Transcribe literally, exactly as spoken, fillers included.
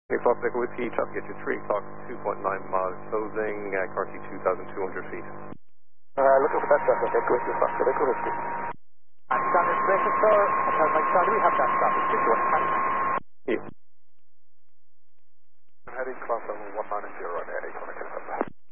Hey, Fox Echo Whiskey, traffic at you three o'clock, two point nine miles closing, uh, currently two thousand two hundred feet. Uh, looking for that traffic, Echo Whiskey, Fox Echo Whiskey. And standard information, sir. Hotel Mike Charlie, we have that traffic. Situation. Yes. I'm heading cross level one nine zero on Air eight, want to get that back.